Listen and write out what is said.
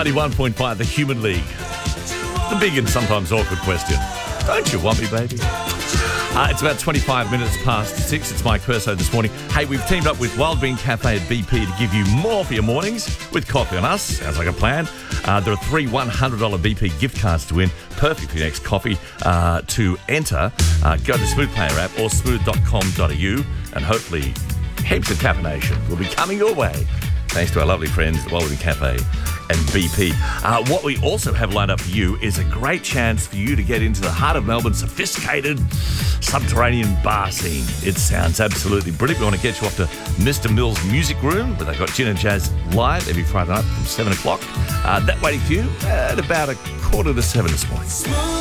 91.5, the Human League. The big and sometimes awkward question. Don't you want me, baby? It's about 25 minutes past 6. It's Mike Perso this morning. Hey, we've teamed up with Wild Bean Cafe at BP to give you more for your mornings with coffee on us. Sounds like a plan. There are 3 $100 BP gift cards to win. Perfect for your next coffee. To enter, go to Smooth Player app or smooth.com.au and hopefully heaps of caffeination will be coming your way. Thanks to our lovely friends at Wild Bean Cafe and BP. What we also have lined up for you is a great chance for you to get into the heart of Melbourne's sophisticated subterranean bar scene. It sounds absolutely brilliant. We want to get you off to Mr. Mill's Music Room, where they've got Gin and Jazz live every Friday night from 7 o'clock. That waiting for you at about 6:45 this morning.